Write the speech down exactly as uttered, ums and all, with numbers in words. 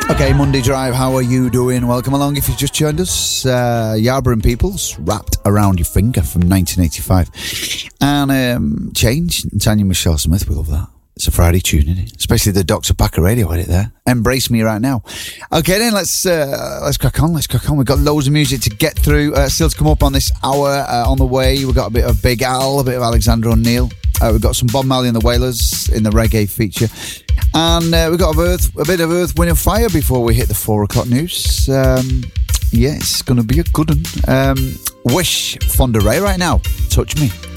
Okay, Monday Drive, how are you doing? Welcome along if you've just joined us. Uh, Yarborough and Peoples, Wrapped Around Your Finger from nineteen eighty-five. And um, Change, and Tanya Michelle Smith, we love that. It's a Friday tune, isn't it? Especially the Doctor Packer radio edit there. Embrace me right now. Okay, then let's uh, let's crack on. Let's crack on. We've got loads of music to get through. Uh, still to come up on this hour. Uh, on the way, we've got a bit of Big Al, a bit of Alexander O'Neill. Uh, we've got some Bob Marley and the Wailers in the reggae feature. And uh, we've got a, Earth, a bit of Earth, Wind and Fire before we hit the four o'clock news. Um, yeah, it's going to be a good one. Um, Wish, Fonda Ray right now. Touch Me.